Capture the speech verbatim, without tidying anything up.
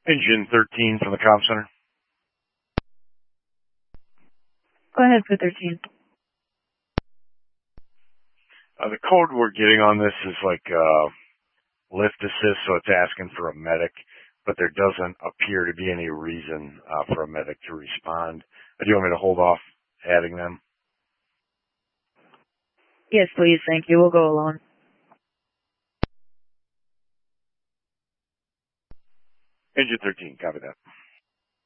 Engine thirteen from the comm center. Go ahead for thirteen. Uh, the code we're getting on this is like uh, lift assist, so it's asking for a medic, but there doesn't appear to be any reason uh, for a medic to respond. Uh, do you want me to hold off adding them? Yes, please. Thank you. We'll go alone. Engine thirteen, copy that.